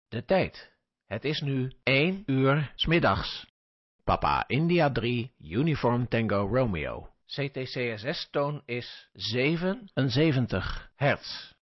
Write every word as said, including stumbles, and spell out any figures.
De tijd. Het is nu één uur 's middags. Papa India drie, Uniform Tango Romeo. C T C S S-toon is zevenenzeventig hertz.